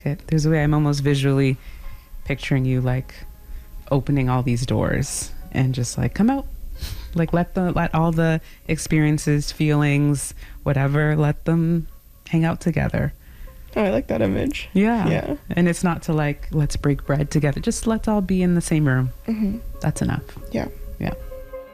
There's a way I'm almost visually picturing you like opening all these doors and just like come out, like let all the experiences, feelings, whatever, let them hang out together. Oh, I like that image. Yeah. And it's not to like, let's break bread together. Just let's all be in the same room. That's enough. Yeah. Yeah.